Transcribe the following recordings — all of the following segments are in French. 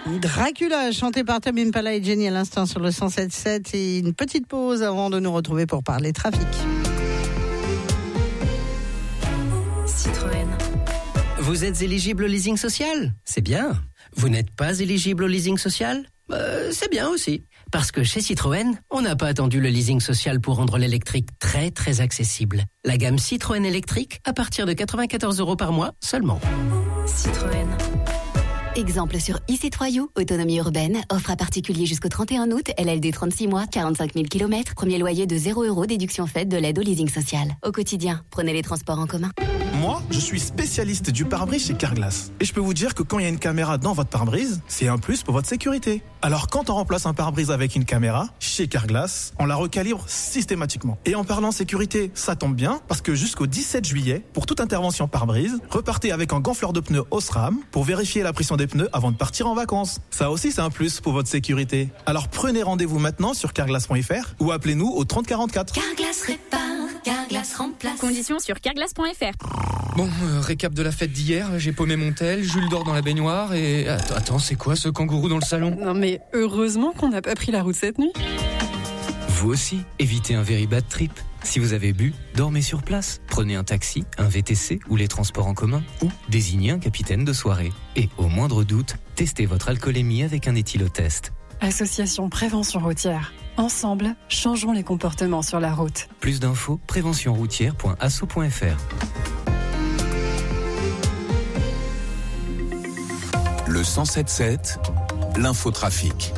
Dracula, chanté par Tame Impala et Jenny à l'instant sur le 107.7 et une petite pause avant de nous retrouver pour parler trafic. Citroën. Vous êtes éligible au leasing social ? C'est bien. Vous n'êtes pas éligible au leasing social ? C'est bien aussi. Parce que chez Citroën, on n'a pas attendu le leasing social pour rendre l'électrique très très accessible. La gamme Citroën électrique à partir de 94 € par mois seulement. Citroën. Exemple sur e-C3U, autonomie urbaine, offre à particulier jusqu'au 31 août, LLD 36 mois, 45 000 km, premier loyer de 0 €, déduction faite de l'aide au leasing social. Au quotidien, prenez les transports en commun. Moi, je suis spécialiste du pare-brise chez Carglass. Et je peux vous dire que quand il y a une caméra dans votre pare-brise, c'est un plus pour votre sécurité. Alors quand on remplace un pare-brise avec une caméra, chez Carglass, on la recalibre systématiquement. Et en parlant sécurité, ça tombe bien, parce que jusqu'au 17 juillet, pour toute intervention pare-brise, repartez avec un gonfleur de pneus Osram pour vérifier la pression des pneus avant de partir en vacances. Ça aussi, c'est un plus pour votre sécurité. Alors prenez rendez-vous maintenant sur carglass.fr ou appelez-nous au 30 44. Carglass répare, Carglass remplace. Conditions sur carglass.fr. Bon, récap de la fête d'hier, j'ai paumé mon tel, Jules dort dans la baignoire et... Attends, c'est quoi ce kangourou dans le salon ? Non mais heureusement qu'on n'a pas pris la route cette nuit. Vous aussi, évitez un very bad trip. Si vous avez bu, dormez sur place. Prenez un taxi, un VTC ou les transports en commun ou désignez un capitaine de soirée. Et au moindre doute, testez votre alcoolémie avec un éthylotest. Association Prévention Routière. Ensemble, changeons les comportements sur la route. Plus d'infos, préventionroutière.asso.fr. Le 107.7, l'infotrafic.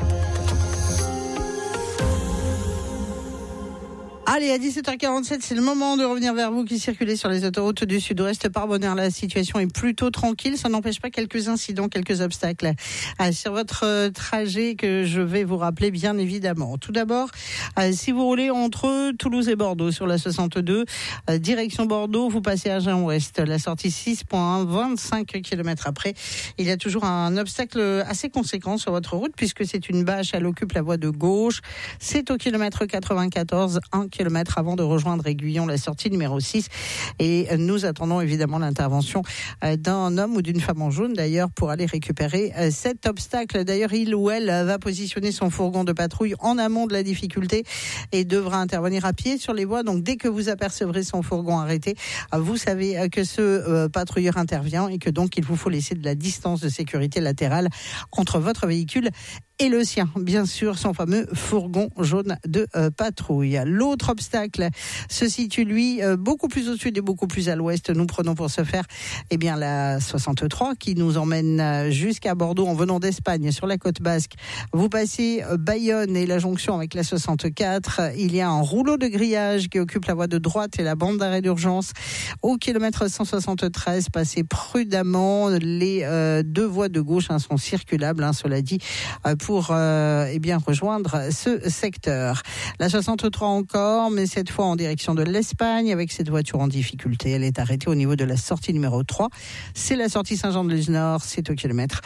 Allez, à 17h47, c'est le moment de revenir vers vous qui circulez sur les autoroutes du sud-ouest par bonheur. La situation est plutôt tranquille. Ça n'empêche pas quelques incidents, quelques obstacles sur votre trajet que je vais vous rappeler, bien évidemment. Tout d'abord, si vous roulez entre Toulouse et Bordeaux sur la 62, direction Bordeaux, vous passez à Agen-Ouest, la sortie 6.1, 25 km après. Il y a toujours un obstacle assez conséquent sur votre route puisque c'est une bâche, elle occupe la voie de gauche. C'est au kilomètre 94, 1 km avant de rejoindre Aiguillon, la sortie numéro 6. Et nous attendons évidemment l'intervention d'un homme ou d'une femme en jaune d'ailleurs pour aller récupérer cet obstacle. D'ailleurs, il ou elle va positionner son fourgon de patrouille en amont de la difficulté et devra intervenir à pied sur les voies. Donc dès que vous apercevrez son fourgon arrêté, vous savez que ce patrouilleur intervient et que donc il vous faut laisser de la distance de sécurité latérale entre votre véhicule et le sien, bien sûr, son fameux fourgon jaune de patrouille. L'autre obstacle se situe, lui, beaucoup plus au sud et beaucoup plus à l'ouest. Nous prenons pour ce faire la 63 qui nous emmène jusqu'à Bordeaux en venant d'Espagne sur la côte basque. Vous passez Bayonne et la jonction avec la 64. Il y a un rouleau de grillage qui occupe la voie de droite et la bande d'arrêt d'urgence. Au kilomètre 173, passez prudemment. Les deux voies de gauche sont circulables, cela dit, pour rejoindre ce secteur. La 63 encore, mais cette fois en direction de l'Espagne avec cette voiture en difficulté. Elle est arrêtée au niveau de la sortie numéro 3. C'est la sortie Saint-Jean-de-Luz-Nord, c'est au kilomètre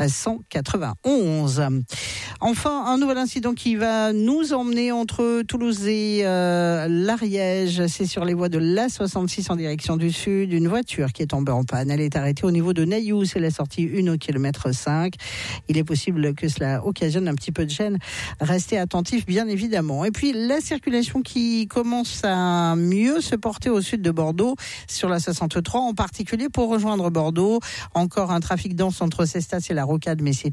191. Enfin, un nouvel incident qui va nous emmener entre Toulouse et l'Ariège. C'est sur les voies de l'A66 en direction du sud. Une voiture qui est tombée en panne. Elle est arrêtée au niveau de Nailloux. C'est la sortie 1 au kilomètre 5. Il est possible que cela occasionne un petit peu de gêne. Restez attentifs, bien évidemment. Et puis, la circulation qui commence à mieux se porter au sud de Bordeaux, sur la 63, en particulier pour rejoindre Bordeaux. Encore un trafic dense entre Cestas et la Rocade, mais c'est